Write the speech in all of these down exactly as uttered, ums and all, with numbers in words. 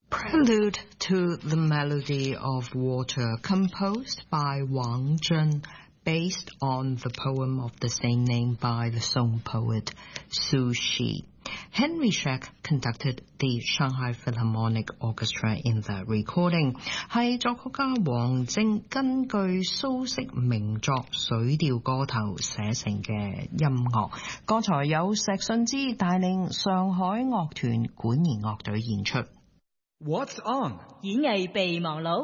Prelude to the Melody of Water, composed by Wang Zhen, based on the poem of the same name by the song poet Su Shi. Henry Scheck conducted the Shanghai Philharmonic Orchestra in the recording. 係作曲家王晶根據蘇軾名作《水調歌頭》寫成嘅音樂。剛才有石信之帶領上海樂團管弦樂隊演出。 What's on？ 演藝備忘錄。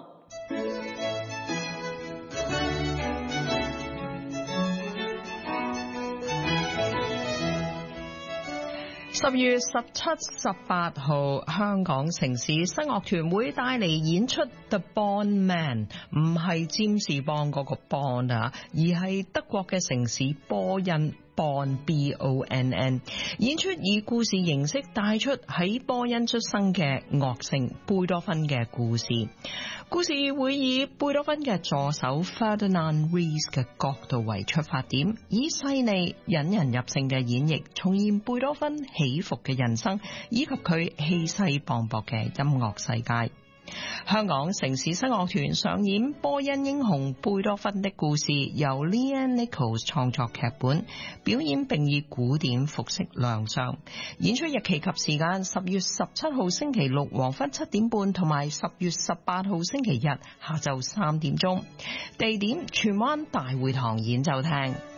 十月十七、十八號，香港城市新樂團會帶嚟演出 The Bond Man， 唔係占士邦嗰個 Bond 啊，而係德國嘅城市波恩。Bonn B O N N 演出以故事形式帶出喺波恩出生嘅樂聖貝多芬嘅故事。故事會以貝多芬嘅助手 Ferdinand Ries 嘅角度為出發點，以細膩引人入勝嘅演繹重現貝多芬起伏嘅人生，以及佢氣勢磅礴嘅音樂世界。香港城市新樂團上演波恩英雄貝多芬的故事，由 Leanne Nichols 創作劇本，表演並以古典服飾亮相。演出日期及時間：十月十七號星期六黃昏七點半，同埋十月十八號星期日下晝三點鐘。地點：荃灣大會堂演奏廳。